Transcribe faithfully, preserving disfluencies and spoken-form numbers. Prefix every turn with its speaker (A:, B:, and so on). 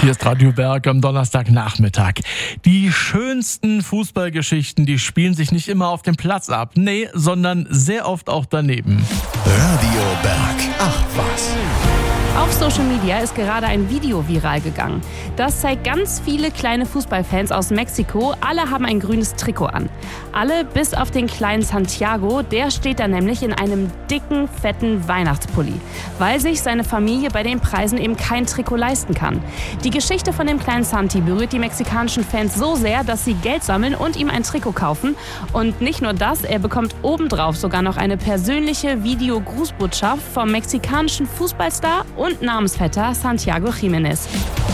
A: Hier ist Radio Berg am Donnerstagnachmittag. Die schönsten Fußballgeschichten, die spielen sich nicht immer auf dem Platz ab. Nee, sondern sehr oft auch daneben.
B: Radio Berg. Ach was.
C: Auf Social Media ist gerade ein Video viral gegangen. Das zeigt ganz viele kleine Fußballfans aus Mexiko. Alle haben ein grünes Trikot an. Alle bis auf den kleinen Santiago. Der steht da nämlich in einem dicken, fetten Weihnachtspulli, weil sich seine Familie bei den Preisen eben kein Trikot leisten kann. Die Geschichte von dem kleinen Santi berührt die mexikanischen Fans so sehr, dass sie Geld sammeln und ihm ein Trikot kaufen. Und nicht nur das, er bekommt obendrauf sogar noch eine persönliche Videogrußbotschaft vom mexikanischen Fußballstar und Namensvetter Santiago Jiménez.